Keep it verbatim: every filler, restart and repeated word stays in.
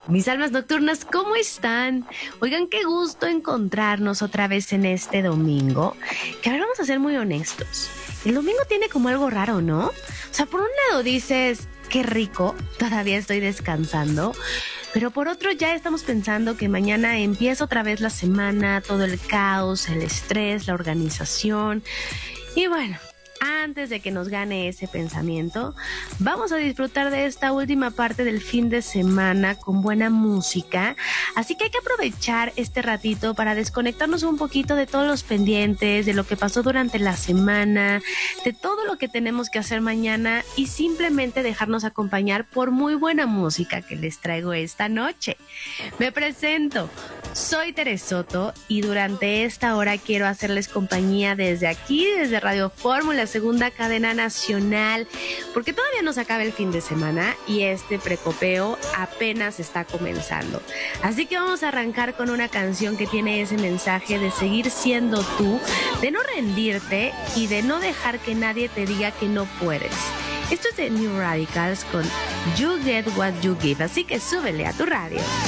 Mis almas nocturnas, ¿cómo están? Oigan, qué gusto encontrarnos otra vez en este domingo. Que a ver, vamos a ser muy honestos. El domingo tiene como algo raro, ¿no? O sea, por un lado dices, qué rico, todavía estoy descansando. Pero por otro ya estamos pensando que mañana empieza otra vez la semana, todo el caos, el estrés, la organización. Y bueno, antes de que nos gane ese pensamiento, vamos a disfrutar de esta última parte del fin de semana con buena música. Así que hay que aprovechar este ratito para desconectarnos un poquito de todos los pendientes, de lo que pasó durante la semana, de todo lo que tenemos que hacer mañana y simplemente dejarnos acompañar por muy buena música que les traigo esta noche. Me presento, soy Tere Soto y durante esta hora quiero hacerles compañía desde aquí, desde Radio Fórmula, segunda cadena nacional, porque todavía no se acaba el fin de semana y este precopeo apenas está comenzando. Así que vamos a arrancar con una canción que tiene ese mensaje de seguir siendo tú, de no rendirte y de no dejar que nadie te diga que no puedes. Esto es de New Radicals con You Get What You Give, así que súbele a tu radio.